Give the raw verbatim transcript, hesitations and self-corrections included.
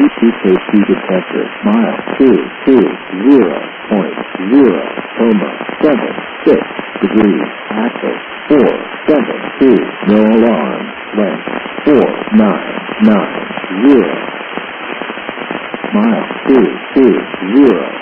E K G detector. Mile two two zero point zero coma seven six degrees. Active. Four seven two. No alarm. Length four nine nine zero. Mile two two zero